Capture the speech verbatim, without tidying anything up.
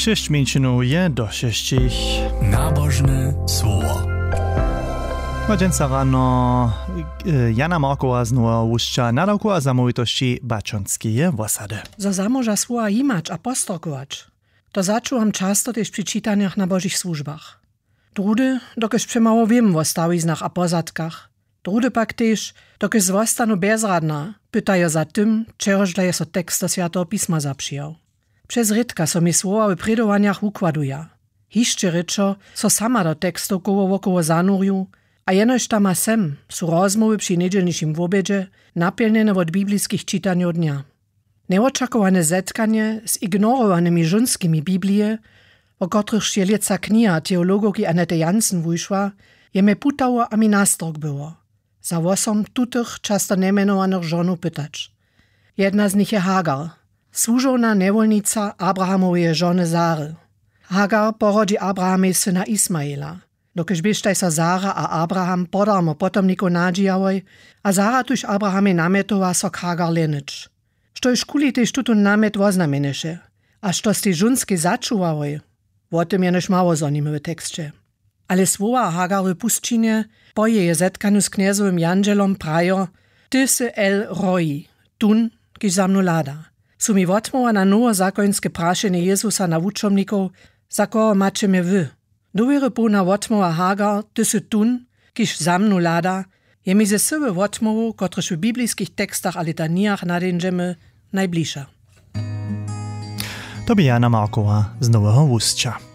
Sześć minut do sześcich. Nabożne słowo. Ładźenca rano Jana Markowa znowu łuszcza nadawku a zamówitości bacząckie wasady. Za zamoża słowa imać a postrokować. To zaczułam często też przy czytaniach na Bożych służbach. Drudy, dokeż przemało wiem o stawiznach a pozadkach. Drudy pak też, dokeż zostanu bezradna, pytają za tym, czegoż dla jest o tekst do Świętego Pisma zaprzyjał. Przez rytka so mi słowa w predowaniach układuja. Hiszcze ryczo, so sama do tekstu koło wokoło zanurju, a jenoś tam a sem su rozmowy przy niedzielniszym wobiedzie napełnione od biblijskich czytaniów dnia. Neočakowane zetkanie z ignorowanymi żonskimi Biblie, o których ścielica kniha teologoki Anety Jansen wyszła, je me putało a mi nastrok było. Za wosom tutych często nemenowanych żonów pytać. Jedna z nich je Hagar, służona niewolnica Abrahamowej żony Zary. Hagar porodzi Abrahamej syna Ismaela. Dokež běžtaj sa Zara a Abraham podarmo potomniku nadžijavoj, a Zara tuž Abrahame nametova so Hagar lenič. Što je škuli tež tuto namet voznameneše, a što ste žunski začuvavoj, o tym je než mało zonimy w tekście. Ale słowa Hagarovi puščinje poje je zetkanu s knjezovim Janželom prajo, ty si El Roi, tun, kiž za mnu lada. Su mi votmova na novo zakonske prašenje Jezusa na vučomnikov, za koho mačeme vy. Dovere puna votmova Hagar, ty si tun, kiž za mnu lada, je mi ze sebe votmovu, kotrež v biblijskich tekstach a litanijach nadenžeme, najbližša. To by Jana Markowa z Nowego Łuszcza.